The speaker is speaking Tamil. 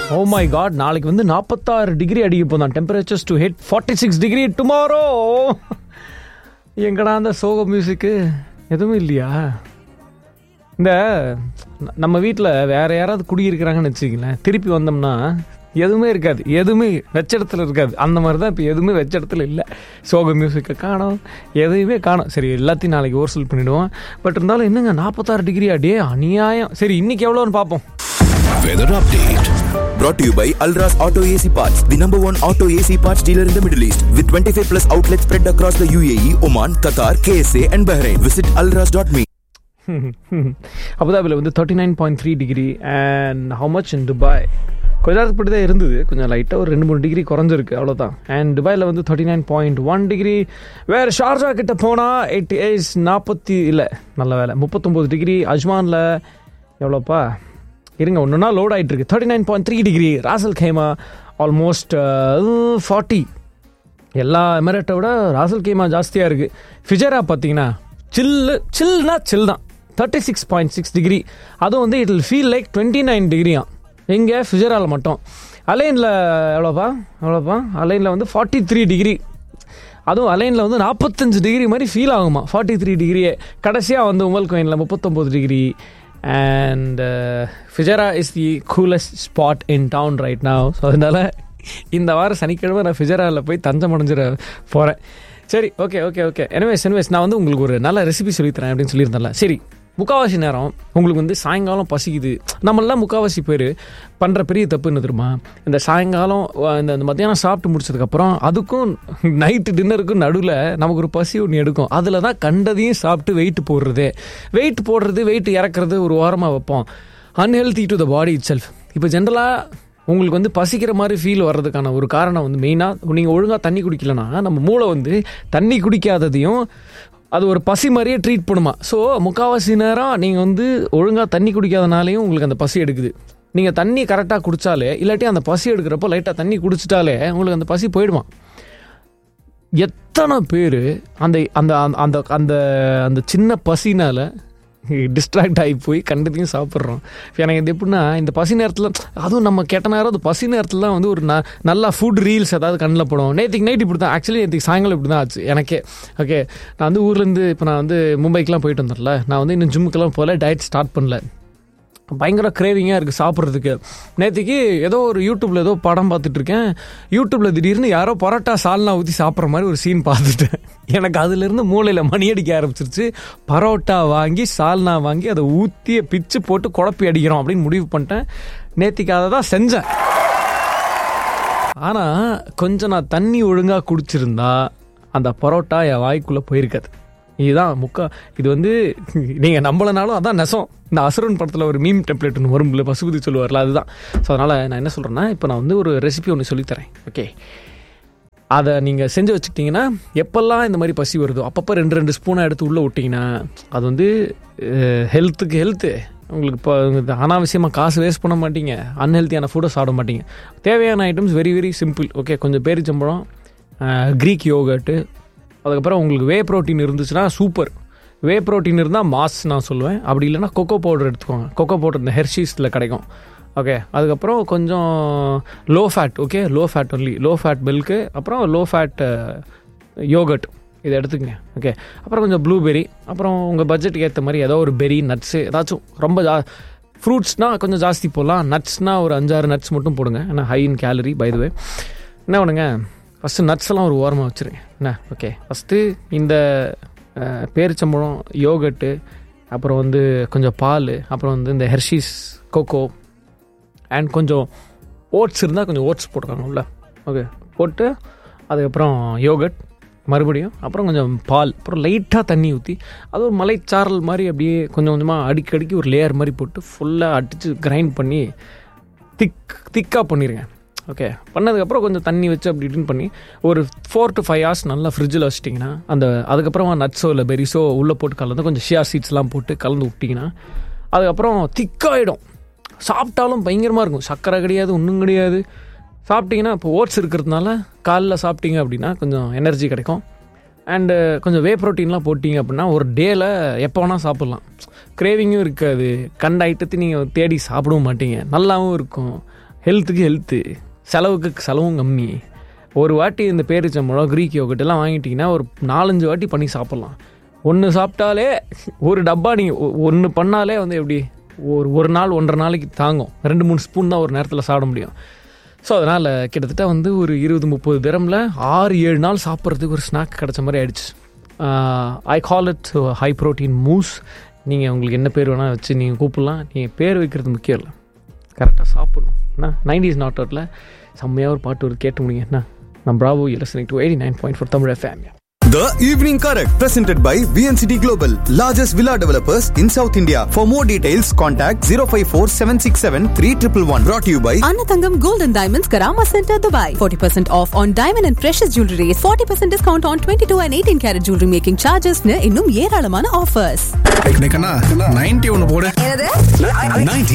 ஓ மை காட், நாளைக்கு வந்து 46 டிகிரி அடிக்க போதான். Temperatures to hit 46 degree tomorrow. எங்கடா அந்த சோக மியூசிக்கு எதுவும் இல்லையா? இந்த நம்ம வீட்டில் வேற யாராவது குடியிருக்கிறாங்கன்னு வச்சுக்கிங்களேன், திருப்பி வந்தோம்னா எதுவுமே இருக்காது, எதுவுமே வெச்ச இடத்துல இருக்காது. அந்த மாதிரி தான் இப்போ எதுவுமே வெச்ச இடத்துல இல்லை. சோக மியூசிக்கை காணோம், எதையுமே காணோம். சரி, எல்லாத்தையும் நாளைக்கு ஓவர்சல் பண்ணிவிடுவோம். பட் இருந்தாலும் என்னங்க 46 டிகிரி அடியே அநியாயம். சரி, இன்னைக்கு எவ்வளோன்னு பார்ப்போம். Weather update brought to you by Alras Auto AC Parts, the number one auto AC parts dealer in the Middle East, with 25 plus outlets spread across the UAE, Oman, Qatar, KSA and Bahrain. Visit alras.me. அபுதாபியில் வந்து 39.3 degree. And how much in Dubai? கொஞ்ச நேரத்துக்கு இப்படி தான் இருந்தது, கொஞ்சம் லைட்டாக ஒரு 2-3 டிகிரி குறைஞ்சிருக்கு, அவ்வளோதான். அண்ட் துபாயில் வந்து 39.1 டிகிரி. வேறு ஷார்ஜா கிட்ட போனால் 39 டிகிரி. அஜ்மானில் எவ்வளோப்பா இருங்க, ஒன்றுனா லோட் ஆகிட்டு இருக்கு. 39.3 டிகிரி. ராசல் கைமா ஆல்மோஸ்ட் 40. எல்லா எமிரேட்டை விட ராசல் கைமா ஜாஸ்தியாக இருக்குது. ஃபிஜரா பார்த்தீங்கன்னா சில்னா சில் தான், 36.6 டிகிரி. அதுவும் வந்து இட் வில் ஃபீல் லைக் 29 டிகிரியாம் எங்கே ஃபிஜராவில் மட்டும். அலைனில் எவ்வளோப்பா அலைனில் வந்து 43 டிகிரி. அதுவும் அலைனில் வந்து 45 டிகிரி மாதிரி ஃபீல் ஆகுமா, 43 டிகிரியே. கடைசியாக வந்து உமல் கோயினில் 39 degree. And Fujairah is the coolest spot in town right now. So அதனால் இந்த வாரம் சனிக்கிழமை நான் ஃபிஜராவில் போய் தஞ்சம் அடைஞ்சிட போகிறேன். சரி, ஓகே. எனிவேஸ் நான் வந்து உங்களுக்கு ஒரு நல்ல ரெசிபி சொல்லித்தரேன் அப்படின்னு சொல்லியிருந்தேன்ல. சரி, முக்கால்வாசி நேரம் உங்களுக்கு வந்து சாயங்காலம் பசிக்குது. நம்மளாம் முக்கால்வாசி பேர் பண்ணுற பெரிய தப்பு என்ன தெரியுமா? இந்த சாயங்காலம் இந்த மத்தியானம் சாப்பிட்டு முடிச்சதுக்கப்புறம் அதுக்கும் நைட்டு டின்னருக்கும் நடுவில் நமக்கு ஒரு பசி ஒன்று எடுக்கும். அதில் தான் கண்டதையும் சாப்பிட்டு வெயிட் போடுறது வெயிட் இறக்குறது ஒரு வாரமாக வைப்போம். Unhealthy to the body it self. இப்போ ஜென்ரலாக உங்களுக்கு வந்து பசிக்கிற மாதிரி ஃபீல் வர்றதுக்கான ஒரு காரணம் வந்து மெயினாக நீங்கள் ஒழுங்காக தண்ணி குடிக்கலன்னா நம்ம மூளை வந்து தண்ணி குடிக்காததையும் அது ஒரு பசி மாதிரியே ட்ரீட் பண்ணுமா. ஸோ முக்கால்வாசி நேரம் நீங்கள் வந்து ஒழுங்காக தண்ணி குடிக்காதனாலையும் உங்களுக்கு அந்த பசி எடுக்குது. நீங்கள் தண்ணி கரெக்டாக குடித்தாலே, இல்லாட்டி அந்த பசி எடுக்கிறப்போ லைட்டாக தண்ணி குடிச்சிட்டாலே உங்களுக்கு அந்த பசி போயிடுமா. எத்தனை பேர் அந்த அந்த அந்த அந்த அந்த சின்ன பசினால் டிஸ்ட்ராக்ட் ஆகி போய் கண்டதையும் சாப்பிட்றோம். எனக்கு இது எப்படின்னா, இந்த பசி நேரத்தில், அதுவும் நம்ம கெட்ட நேரம் அந்த பசி நேரத்தில் தான் வந்து ஒரு நல்லா ஃபுட் ரீல்ஸ் ஏதாவது கண்ணில் படும். நேற்றுக்கு நைட் இப்படி தான், ஆக்சுவலி நேற்றுக்கு சாயங்காலம் இப்படி தான் ஆச்சு எனக்கே. ஓகே, நான் வந்து ஊர்லேருந்து இப்போ நான் வந்து மும்பைக்கெலாம் போயிட்டு வந்துடல, நான் வந்து இன்னும் ஜிம்முக்கெல்லாம் போகல, டயட் ஸ்டார்ட் பண்ணல. பயங்கர கிரேவிங்காக இருக்குது சாப்பிட்றதுக்கு. நேற்றுக்கு ஏதோ ஒரு யூடியூப்பில் ஏதோ படம் பார்த்துட்ருக்கேன். யூடியூப்பில் திடீர்னு யாரோ பரோட்டா சால்னா ஊற்றி சாப்பிட்ற மாதிரி ஒரு சீன் பார்த்துட்டேன். எனக்கு அதுலேருந்து மூளையில் மணி அடிக்க ஆரம்பிச்சிருச்சு. பரோட்டா வாங்கி சால்னா வாங்கி அதை ஊற்றிய பிச்சு போட்டு குழப்பி அடிக்கிறோம் அப்படின்னு முடிவு பண்ணிட்டேன். நேற்றுக்கு அதை தான் செஞ்சேன். ஆனால் கொஞ்சம் நான் தண்ணி ஒழுங்காக குடிச்சிருந்தா அந்த பரோட்டா என் வாய்க்குள்ளே போயிருக்காது. இதுதான் இது வந்து நீங்கள் நம்பலனாலும் அதான் நெசம். இந்த அசுரன் படத்தில் ஒரு மீம் டெம்ப்ளேட் ஒன்று வரும்ல, பசுபதி சொல்லுவார்ல, அதுதான். ஸோ அதனால் நான் என்ன சொல்கிறேன்னா, இப்போ நான் வந்து ஒரு ரெசிபி ஒன்று சொல்லித்தரேன். ஓகே, அதை நீங்கள் செஞ்சு வச்சுக்கிட்டிங்கன்னா எப்போல்லாம் இந்த மாதிரி பசி வருதோ அப்பப்போ 2 ஸ்பூனாக எடுத்து உள்ளே விட்டிங்கன்னா அது வந்து ஹெல்த்து. உங்களுக்கு இப்போ அனாவசியமாக காசு வேஸ்ட் பண்ண மாட்டீங்க, அன்ஹெல்த்தியான ஃபுட்டை சாப்பிட மாட்டீங்க. தேவையான items very very simple. Okay, கொஞ்சம் பேரிச்சம்பழம், க்ரீக் யோகர்ட்டு, அதுக்கப்புறம் உங்களுக்கு வே ப்ரோட்டீன் இருந்துச்சுன்னா சூப்பர். வே ப்ரோட்டீன் இருந்தால் மாஸ் நான் சொல்லுவேன். அப்படி இல்லைனா கொக்கோ பவுடர் எடுத்துக்கோங்க. கொக்கோ பவுடர் இந்த ஹெர்ஷீஸில் கிடைக்கும். ஓகே, அதுக்கப்புறம் கொஞ்சம் low fat. Okay, low fat only, low fat milk, அப்புறம் லோ ஃபேட் யோகர்ட், இதை எடுத்துக்கங்க. ஓகே, அப்புறம் கொஞ்சம் ப்ளூபெரி, அப்புறம் உங்கள் பட்ஜெட்டுக்கு ஏற்ற மாதிரி ஏதோ ஒரு பெரி, நட்ஸு ஏதாச்சும். ரொம்ப ஃப்ரூட்ஸ்னால் கொஞ்சம் ஜாஸ்தி போடலாம். நட்ஸ்னால் ஒரு 5-6 நட்ஸ் மட்டும் போடுங்க, ஏன்னா high in gallery. By the வே என்ன பண்ணுங்க, ஃபஸ்ட்டு நட்ஸ் எல்லாம் ஒரு ஓரமாக வச்சுருங்க என்ன. ஓகே, ஃபஸ்ட்டு இந்த பேரிச்சம்பழம், யோகர்ட்டு, அப்புறம் வந்து கொஞ்சம் பால், அப்புறம் வந்து இந்த ஹெர்ஷீஸ், கொக்கோ அண்ட் கொஞ்சம் ஓட்ஸ் இருந்தால் கொஞ்சம் ஓட்ஸ் போட்டுருக்காங்க உள்ள. ஓகே, போட்டு அதுக்கப்புறம் யோகர்ட் மறுபடியும், அப்புறம் கொஞ்சம் பால், அப்புறம் லைட்டாக தண்ணி ஊற்றி அது ஒரு மலைச்சாரல் மாதிரி அப்படியே கொஞ்சம் கொஞ்சமாக அடிக்கடிக்கு ஒரு லேயர் மாதிரி போட்டு ஃபுல்லாக அடித்து கிரைண்ட் பண்ணி திக்காக பண்ணிடுங்க. ஓகே, பண்ணதுக்கப்புறம் கொஞ்சம் தண்ணி வச்சு அப்படி இப்படின்னு பண்ணி ஒரு 4 to 5 hours நல்லா ஃப்ரிட்ஜில் வச்சிட்டிங்கன்னா அதுக்கப்புறமா நட்ஸோ இல்லை பெரிஸோ உள்ளே போட்டு கலந்து கொஞ்சம் ஷியா சீட்ஸ்லாம் போட்டு கலந்து விட்டிங்கன்னா அதுக்கப்புறம் திக்காகிடும். சாப்பிட்டாலும் பயங்கரமாக இருக்கும். சர்க்கரை கிடையாது, ஒன்றும் கிடையாது. சாப்பிட்டிங்கன்னா இப்போ ஓட்ஸ் இருக்கிறதுனால காலைல சாப்பிட்டீங்க அப்படின்னா கொஞ்சம் எனர்ஜி கிடைக்கும். அண்டு கொஞ்சம் வே ப்ரோட்டீன்லாம் போட்டிங்க அப்படின்னா ஒரு டேயில் எப்போ வேணால் சாப்பிட்லாம். கிரேவிங்கும் இருக்காது. கண்ட ஐட்டத்தை நீங்கள் தேடி சாப்பிடவும் மாட்டீங்க. நல்லாவும் இருக்கும். ஹெல்த்து, செலவும் கம்மி. ஒரு வாட்டி இந்த பேரிச்சம்பழம் க்ரீக் யோகர்ட்டெல்லாம் வாங்கிட்டிங்கன்னா ஒரு 4-5 வாட்டி பண்ணி சாப்பிட்லாம். ஒன்று சாப்பிட்டாலே ஒரு டப்பா நீங்கள் ஒன்று பண்ணாலே வந்து எப்படி ஒரு நாள் 1.5 நாளைக்கு தாங்கும். 2-3 ஸ்பூன் தான் ஒரு நேரத்தில் சாப்பிட முடியும். ஸோ அதனால் கிட்டத்தட்ட வந்து ஒரு 20-30 திரமில் 6-7 நாள் சாப்பிட்றதுக்கு ஒரு ஸ்நாக் கிடச்ச மாதிரி ஆயிடுச்சு. ஐ call it high protein mousse. நீங்கள் உங்களுக்கு என்ன பேர் வேணால் வச்சு நீங்கள் கூப்பிடலாம். நீங்கள் பேர் வைக்கிறது முக்கியம் இல்லை, கரெக்டாக சாப்பிடணும். என்ன 90s நாட்டில் செம்மையாக ஒரு பாட்டு ஒரு கேட்டு முடியுங்க. என்ன நான் Bravo listening to 89.4 Tamil FM. The Evening Correct, presented by VNCT Global, largest villa developers in South India. For more details, contact 054-767-3111. Brought to you by Annathangam Gold and Diamonds, Karama Center, Dubai. 40% off on diamond and precious jewelry. 40% discount on 22 and 18 karat jewelry making charges. இன்னும் ஏராளமான offers. 90 ஒன்னு போடு. 90